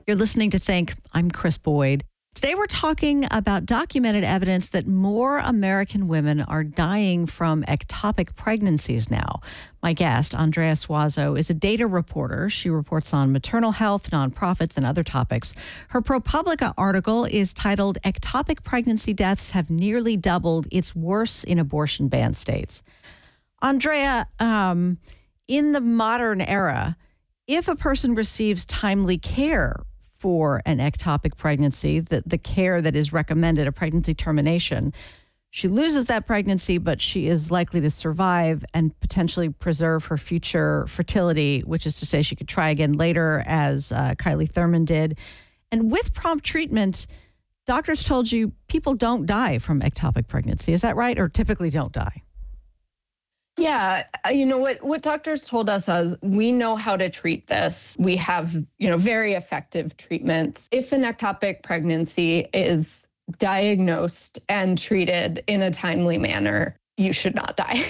You're listening to Think. I'm Chris Boyd. Today we're talking about documented evidence that more American women are dying from ectopic pregnancies now. My guest, Andrea Suazo, is a data reporter. She reports on maternal health, nonprofits, and other topics. Her ProPublica article is titled "Ectopic Pregnancy Deaths Have Nearly Doubled. It's Worse in Abortion Ban States." Andrea, in the modern era, if a person receives timely care for an ectopic pregnancy, the care that is recommended, a pregnancy termination, she loses that pregnancy, but she is likely to survive and potentially preserve her future fertility, which is to say she could try again later, as Kylie Thurman did. And with prompt treatment, doctors told you people don't die from ectopic pregnancy. Is that right? Or typically don't die? Yeah, what doctors told us is we know how to treat this. We have, very effective treatments. If an ectopic pregnancy is diagnosed and treated in a timely manner, you should not die.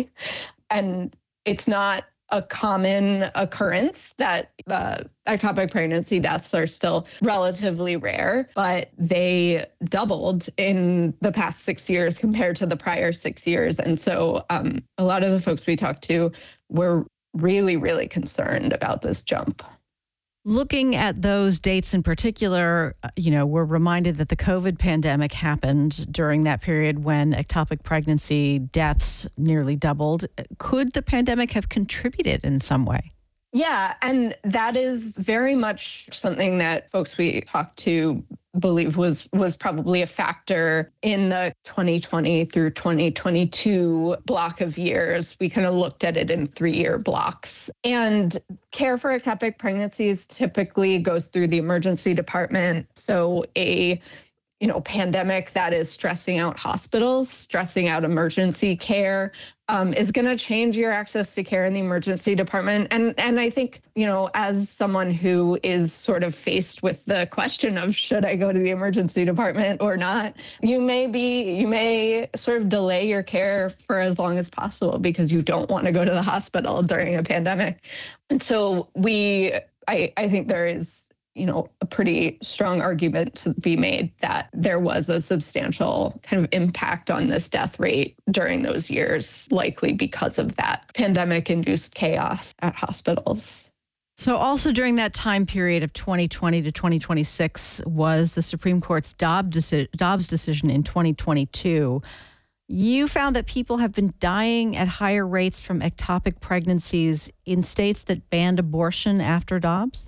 And it's not a common occurrence that ectopic pregnancy deaths are still relatively rare, but they doubled in the past 6 years compared to the prior 6 years. And so a lot of the folks we talked to were really, really concerned about this jump. Looking at those dates in particular, we're reminded that the COVID pandemic happened during that period when ectopic pregnancy deaths nearly doubled. Could the pandemic have contributed in some way? Yeah, and that is very much something that folks we talked to believe was probably a factor in the 2020 through 2022 block of years. We kind of looked at it in 3-year blocks. And care for ectopic pregnancies typically goes through the emergency department. So a pandemic that is stressing out hospitals, stressing out emergency care, is going to change your access to care in the emergency department. And I think, as someone who is sort of faced with the question of should I go to the emergency department or not, you may sort of delay your care for as long as possible because you don't want to go to the hospital during a pandemic. And so I think there is a pretty strong argument to be made that there was a substantial kind of impact on this death rate during those years, likely because of that pandemic-induced chaos at hospitals. So also during that time period of 2020 to 2026 was the Supreme Court's Dobbs decision in 2022. You found that people have been dying at higher rates from ectopic pregnancies in states that banned abortion after Dobbs?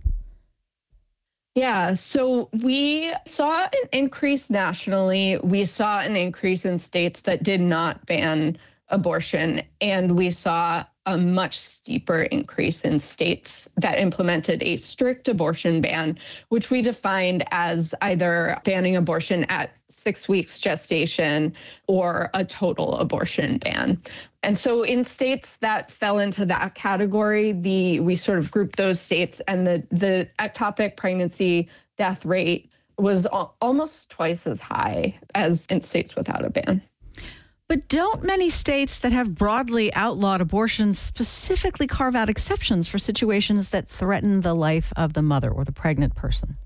Yeah, so we saw an increase nationally. We saw an increase in states that did not ban abortion, and we saw a much steeper increase in states that implemented a strict abortion ban, which we defined as either banning abortion at 6 weeks gestation or a total abortion ban. And so in states that fell into that category, we sort of grouped those states, and the ectopic pregnancy death rate was almost twice as high as in states without a ban. But don't many states that have broadly outlawed abortion specifically carve out exceptions for situations that threaten the life of the mother or the pregnant person?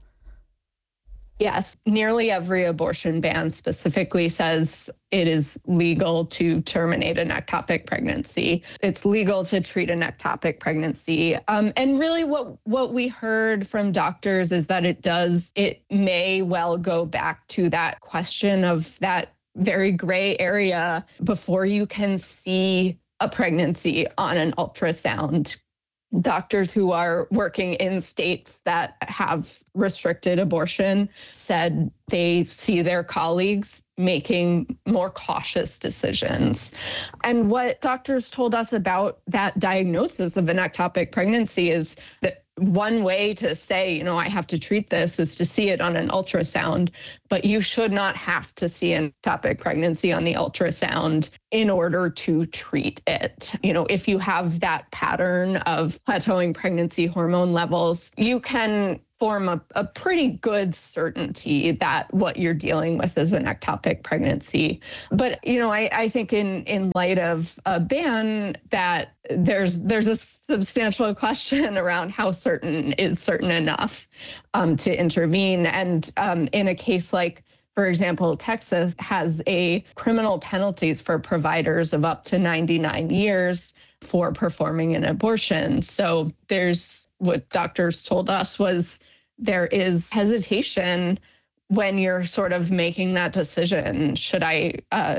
Yes, nearly every abortion ban specifically says it is legal to terminate an ectopic pregnancy. It's legal to treat an ectopic pregnancy. And really what we heard from doctors is that it may well go back to that question of that very gray area before you can see a pregnancy on an ultrasound. Doctors who are working in states that have restricted abortion said they see their colleagues making more cautious decisions. And what doctors told us about that diagnosis of an ectopic pregnancy is that one way to say, I have to treat this is to see it on an ultrasound, but you should not have to see an ectopic pregnancy on the ultrasound in order to treat it. If you have that pattern of plateauing pregnancy hormone levels, you can form a pretty good certainty that what you're dealing with is an ectopic pregnancy. But, I think in light of a ban, that there's a substantial question around how certain is certain enough to intervene. And in a case like, for example, Texas has a criminal penalties for providers of up to 99 years for performing an abortion. So there's what doctors told us was there is hesitation when you're sort of making that decision. Should I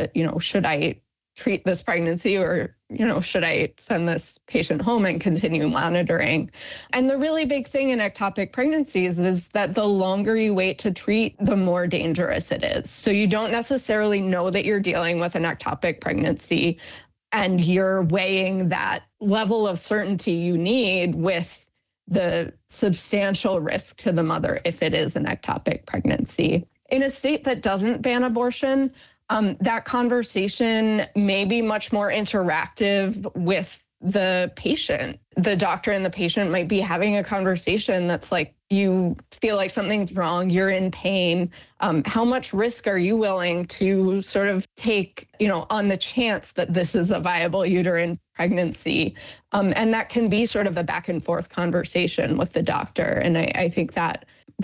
treat this pregnancy, or, should I send this patient home and continue monitoring? And the really big thing in ectopic pregnancies is that the longer you wait to treat, the more dangerous it is. So you don't necessarily know that you're dealing with an ectopic pregnancy, and you're weighing that level of certainty you need with the substantial risk to the mother if it is an ectopic pregnancy. In a state that doesn't ban abortion, that conversation may be much more interactive with the patient. The doctor and the patient might be having a conversation that's like, you feel like something's wrong, you're in pain. How much risk are you willing to sort of take, on the chance that this is a viable uterine pregnancy? And that can be sort of a back and forth conversation with the doctor. And I think that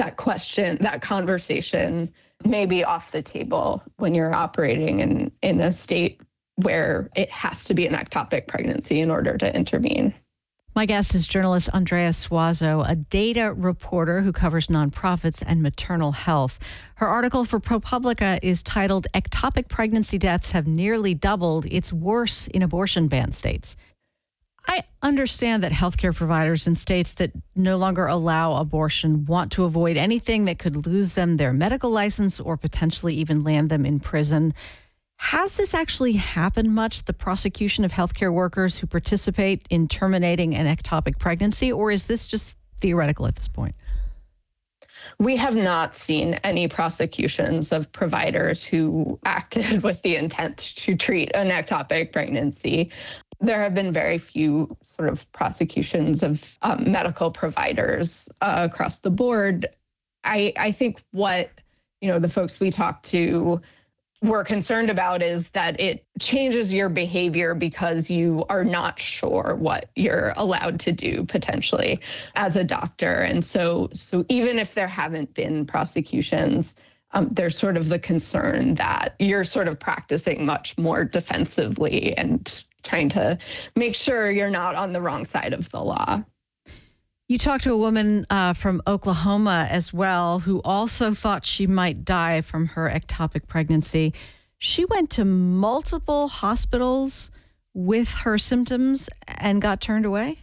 conversation may be off the table when you're operating in a state where it has to be an ectopic pregnancy in order to intervene. My guest is journalist Andrea Suazo, a data reporter who covers nonprofits and maternal health. Her article for ProPublica is titled "Ectopic Pregnancy Deaths Have Nearly Doubled. It's Worse in Abortion Ban States." I understand that healthcare providers in states that no longer allow abortion want to avoid anything that could lose them their medical license or potentially even land them in prison. Has this actually happened much, the prosecution of healthcare workers who participate in terminating an ectopic pregnancy, or is this just theoretical at this point? We have not seen any prosecutions of providers who acted with the intent to treat an ectopic pregnancy. There have been very few sort of prosecutions of medical providers across the board. I think what, the folks we talked to were concerned about is that it changes your behavior because you are not sure what you're allowed to do potentially as a doctor. And so even if there haven't been prosecutions, there's sort of the concern that you're sort of practicing much more defensively and trying to make sure you're not on the wrong side of the law. You talked to a woman from Oklahoma as well who also thought she might die from her ectopic pregnancy. She went to multiple hospitals with her symptoms and got turned away?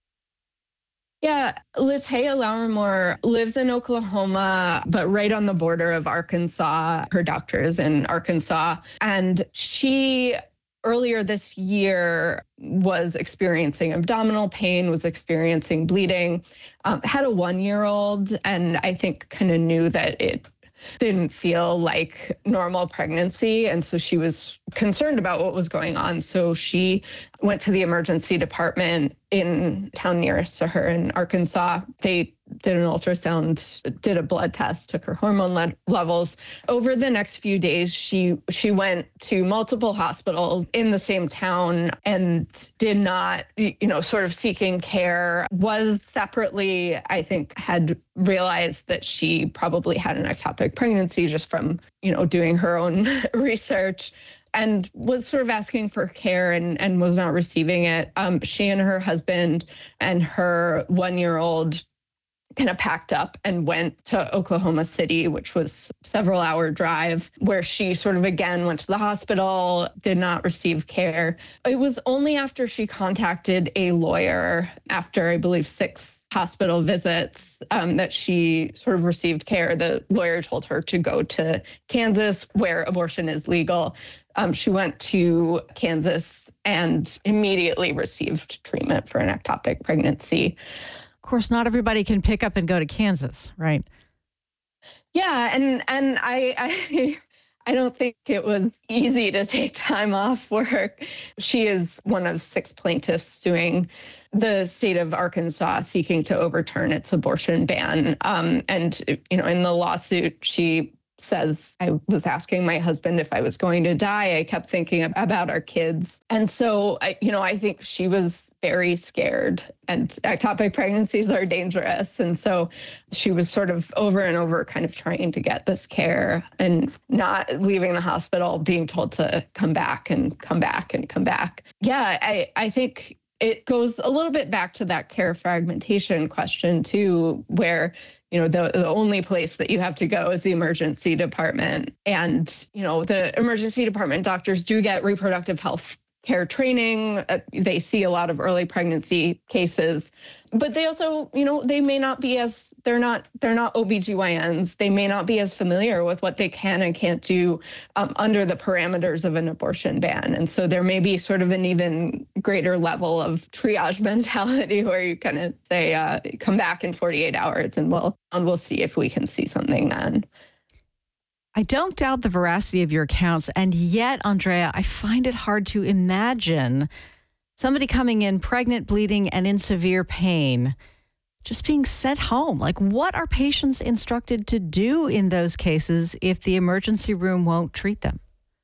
Yeah, Lataya Laurimore lives in Oklahoma, but right on the border of Arkansas. Her doctor is in Arkansas. And she earlier this year was experiencing abdominal pain, was experiencing bleeding, had a 1-year-old, and I think kind of knew that it didn't feel like normal pregnancy. And so she was concerned about what was going on. So she went to the emergency department in town nearest to her in Arkansas. They did an ultrasound, did a blood test, took her hormone levels. Over the next few days, she went to multiple hospitals in the same town and did not, sort of seeking care, was separately, I think, had realized that she probably had an ectopic pregnancy just from, doing her own research, and was sort of asking for care and was not receiving it. She and her husband and her 1-year-old kind of packed up and went to Oklahoma City, which was a several-hour drive, where she sort of again went to the hospital, did not receive care. It was only after she contacted a lawyer after, I believe, 6 hospital visits that she sort of received care. The lawyer told her to go to Kansas, where abortion is legal. She went to Kansas and immediately received treatment for an ectopic pregnancy. Of course, not everybody can pick up and go to Kansas, right? Yeah, and I I don't think it was easy to take time off work. She is one of 6 plaintiffs suing the state of Arkansas, seeking to overturn its abortion ban. And, in the lawsuit, she says, I was asking my husband if I was going to die. I kept thinking about our kids. And so, I think she was very scared, and ectopic pregnancies are dangerous. And so she was sort of over and over kind of trying to get this care and not leaving the hospital, being told to come back and come back and come back. Yeah, I think it goes a little bit back to that care fragmentation question too, where the only place that you have to go is the emergency department. And, the emergency department doctors do get reproductive health care training. They see a lot of early pregnancy cases, but they also, they may not be they're not OBGYNs. They may not be as familiar with what they can and can't do under the parameters of an abortion ban. And so there may be sort of an even greater level of triage mentality where you kind of say, come back in 48 hours and we'll see if we can see something then. I don't doubt the veracity of your accounts, and yet, Andrea, I find it hard to imagine somebody coming in pregnant, bleeding, and in severe pain, just being sent home. Like, what are patients instructed to do in those cases if the emergency room won't treat them?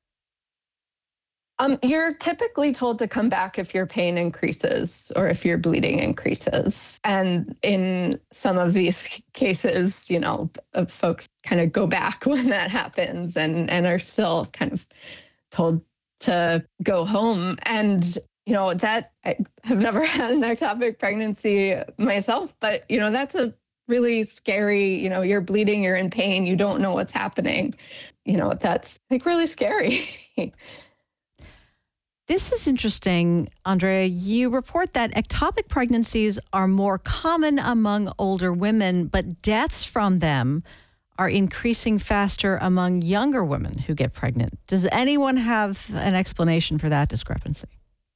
You're typically told to come back if your pain increases or if your bleeding increases. And in some of these cases, folks kind of go back when that happens and are still kind of told to go home. And, that I have never had an ectopic pregnancy myself, but, that's a really scary, you're bleeding, you're in pain, you don't know what's happening. That's really scary. This is interesting, Andrea. You report that ectopic pregnancies are more common among older women, but deaths from them are increasing faster among younger women who get pregnant. Does anyone have an explanation for that discrepancy?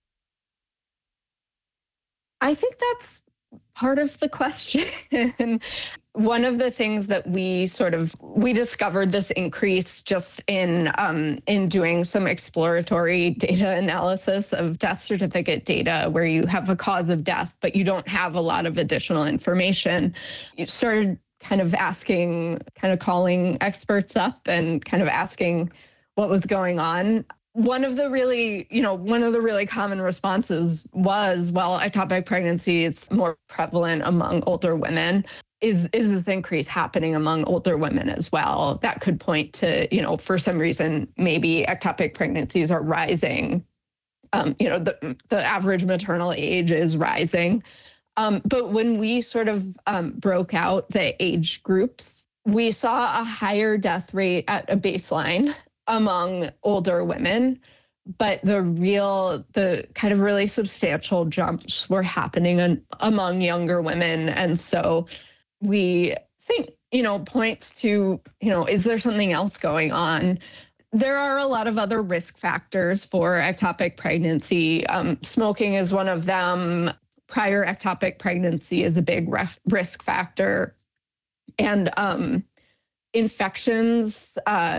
I think that's part of the question. One of the things that we discovered this increase just in doing some exploratory data analysis of death certificate data where you have a cause of death, but you don't have a lot of additional information. You started kind of calling experts up and kind of asking what was going on. One of the really common responses was, well, ectopic pregnancy is more prevalent among older women. Is this increase happening among older women as well? That could point to, for some reason, maybe ectopic pregnancies are rising. The average maternal age is rising. But when we sort of broke out the age groups, we saw a higher death rate at a baseline among older women, but the kind of really substantial jumps were happening among younger women. And so we think, points to, is there something else going on? There are a lot of other risk factors for ectopic pregnancy. Smoking is one of them. Prior ectopic pregnancy is a big risk factor. And infections,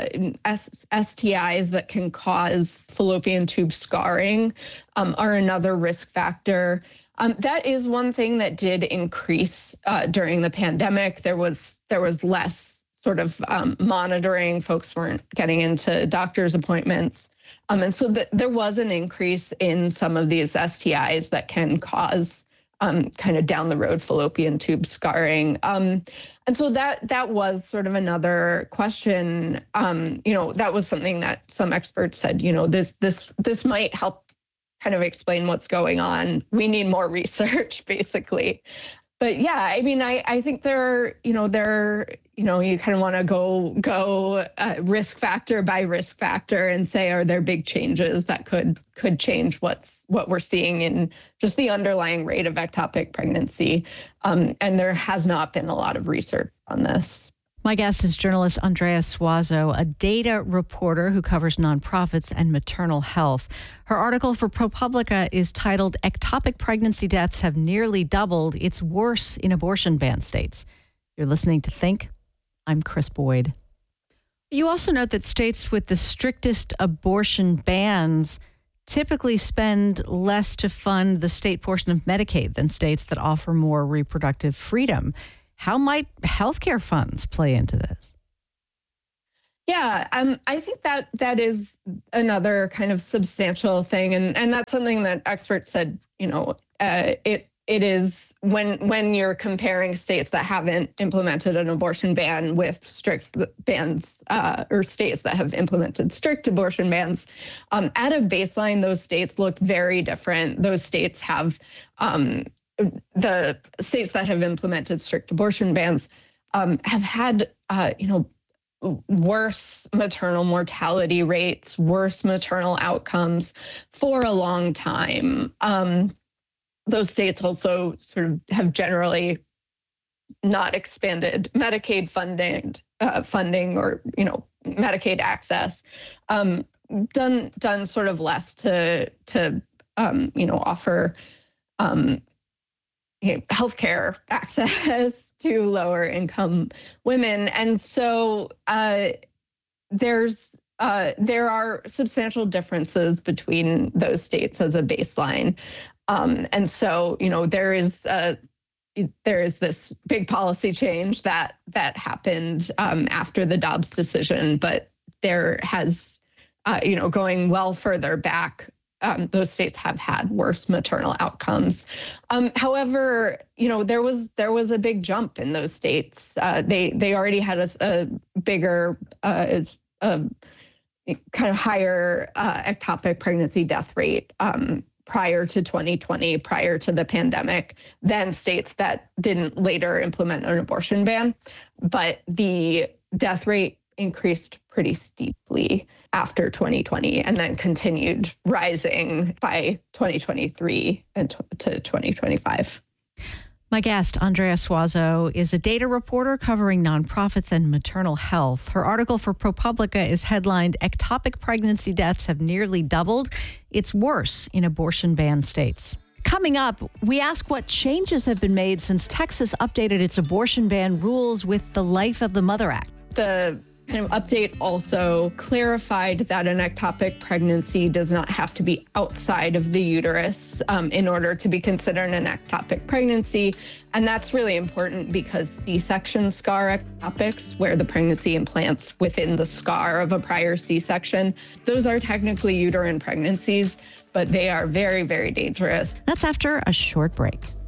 STIs that can cause fallopian tube scarring are another risk factor. That is one thing that did increase during the pandemic. There was less sort of monitoring. Folks weren't getting into doctor's appointments. And so there was an increase in some of these STIs that can cause kind of down the road fallopian tube scarring. And so that was sort of another question. That was something that some experts said, this might help kind of explain what's going on. We need more research, basically. But yeah, I mean, I think you kind of want to go risk factor by risk factor and say, are there big changes that could change what we're seeing in just the underlying rate of ectopic pregnancy? And there has not been a lot of research on this. My guest is journalist Andrea Suazo, a data reporter who covers nonprofits and maternal health. Her article for ProPublica is titled "Ectopic Pregnancy Deaths Have Nearly Doubled. It's Worse in Abortion Ban States." You're listening to Think. I'm Chris Boyd. You also note that states with the strictest abortion bans typically spend less to fund the state portion of Medicaid than states that offer more reproductive freedom. How might healthcare funds play into this? Yeah, I think that is another kind of substantial thing, and that's something that experts said. It is when you're comparing states that haven't implemented an abortion ban with strict bans, or states that have implemented strict abortion bans. At a baseline, those states look very different. Those states have the states that have implemented strict abortion bans have had worse maternal mortality rates, worse maternal outcomes for a long time. Those states also sort of have generally not expanded Medicaid funding or Medicaid access. Done sort of less to offer healthcare access to lower income women, and so there are substantial differences between those states as a baseline. And so, there is this big policy change that happened after the Dobbs decision, but there has, going well further back, those states have had worse maternal outcomes. However, there was a big jump in those states. They already had a bigger, kind of higher ectopic pregnancy death rate prior to 2020, prior to the pandemic, than states that didn't later implement an abortion ban. But the death rate increased pretty steeply after 2020 and then continued rising by 2023 and to 2025. My guest, Andrea Suazo, is a data reporter covering nonprofits and maternal health. Her article for ProPublica is headlined, "Ectopic Pregnancy Deaths Have Nearly Doubled. It's Worse in Abortion Ban States." Coming up, we ask what changes have been made since Texas updated its abortion ban rules with the Life of the Mother Act. The kind of update also clarified that an ectopic pregnancy does not have to be outside of the uterus in order to be considered an ectopic pregnancy. And that's really important because C-section scar ectopics, where the pregnancy implants within the scar of a prior C-section, those are technically uterine pregnancies, but they are very, very dangerous. That's after a short break.